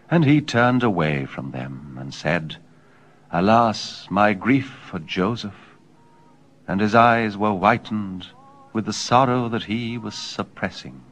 And he turned away from them and said, Alas, my grief for Joseph! And his eyes were whitened with the sorrow that he was suppressing.